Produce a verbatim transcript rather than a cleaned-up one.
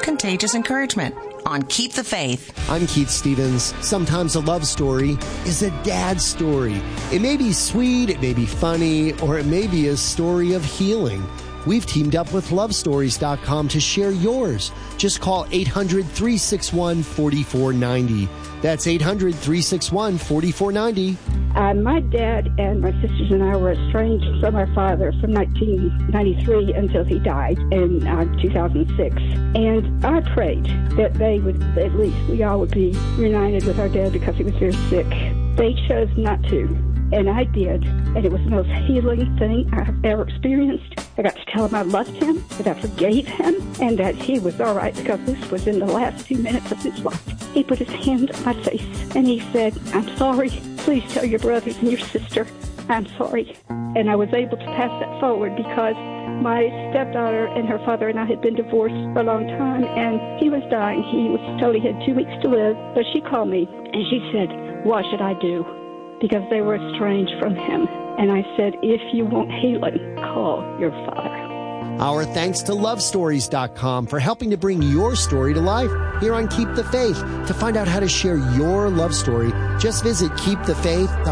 contagious encouragement on Keep the Faith. I'm Keith Stevens. Sometimes a love story is a dad story. It may be sweet, it may be funny, or it may be a story of healing. We've teamed up with love stories dot com to share yours. Just call eight hundred, three six one, four four nine zero. That's eight hundred, three six one, four four nine zero. Uh, my dad and my sisters and I were estranged from our father from nineteen ninety-three until he died in uh, two thousand six. And I prayed that they would, at least we all would be reunited with our dad because he was very sick. They chose not to. And I did, and it was the most healing thing I've ever experienced. I got to tell him I loved him, that I forgave him, and that he was all right because this was in the last few minutes of his life. He put his hand on my face, and he said, "I'm sorry. Please tell your brothers and your sister I'm sorry." And I was able to pass that forward because my stepdaughter and her father and I had been divorced for a long time, and he was dying. He was told he had two weeks to live. So she called me, and she said, "What should I do?" Because they were estranged from him. And I said, "If you want healing, call your father." Our thanks to love stories dot com for helping to bring your story to life here on Keep the Faith. To find out how to share your love story, just visit keep the faith dot com.